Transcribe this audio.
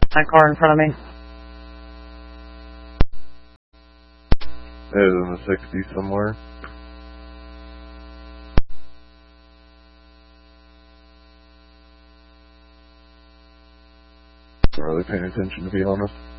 That car in front of me. It is in the 60s somewhere. Not really paying attention, to be honest.